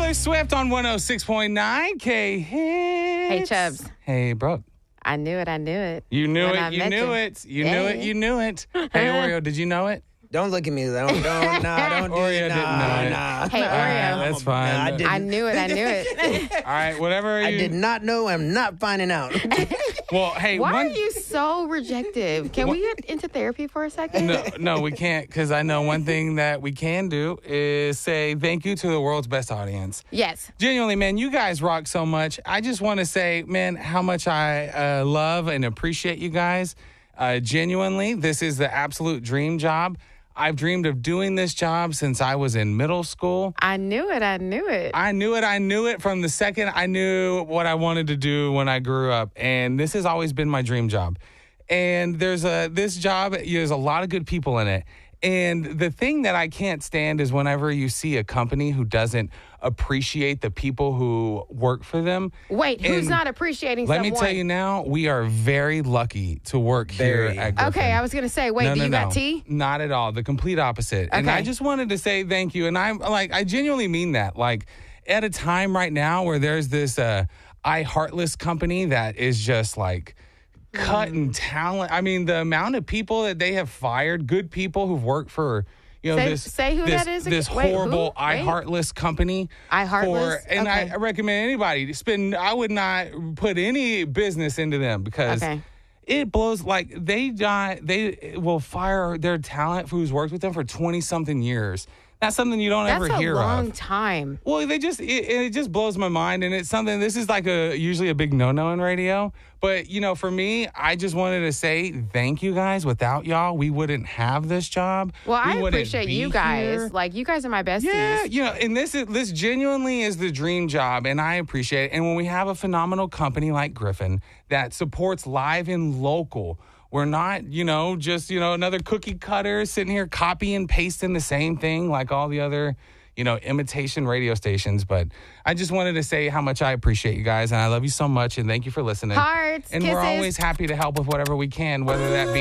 Taylor Swift on 106.9 K Hits. Hey, Chubbs. Hey, Brooke. I knew it. You knew When it. I You met knew you. it. You knew it. You knew it. Hey, Oreo, did you know it? Don't look at me. Don't do Oreo it. didn't know it. Hey, Oreo. That's fine. I didn't. I knew it. All right, whatever. I did not know. I'm not finding out. Well, hey, Why are you so rejective? Can we get into therapy for a second? No, we can't, because I know one thing that we can do is say thank you to the world's best audience. Yes. Genuinely, man, you guys rock so much. I just want to say, man, how much I love and appreciate you guys. Genuinely, this is the absolute dream job. I've dreamed of doing this job since I was in middle school. I knew it. I knew it from the second I knew what I wanted to do when I grew up. And this has always been my dream job. And this job, there's a lot of good people in it. And the thing that I can't stand is whenever you see a company who doesn't appreciate the people who work for them. Wait, who's And not appreciating let someone? me tell you now, we are very lucky to work here at Griffin. Okay, I was going to say, wait, do you got tea? Not at all. The complete opposite. And Okay. I just wanted to say thank you. And I'm like, I genuinely mean that. Like, at a time right now where there's this Heartless company that is just like cutting talent. I mean, the amount of people that they have fired, good people who've worked for, you know, Say who that is again. this Wait, who? horrible Wait. Heartless company. Heartless? And Okay. I recommend anybody to spend. I would not put any business into them because. Okay. It blows, like, they will fire their talent who's worked with them for 20-something years. That's something you don't ever hear of. That's a long time. Well, it just blows my mind, and it's something, this is like usually a big no-no in radio. But, you know, for me, I just wanted to say thank you guys. Without y'all, we wouldn't have this job. Well, I We wouldn't appreciate be you guys. here. Like, you guys are my besties. Yeah, you know, and this genuinely is the dream job, and I appreciate it. And when we have a phenomenal company like Griffin that supports live and local, we're not, just, another cookie cutter sitting here copy and pasting the same thing like all the other, imitation radio stations. But I just wanted to say how much I appreciate you guys, and I love you so much, and thank you for listening. Hearts, and kisses. we're always happy to help with whatever we can, whether that be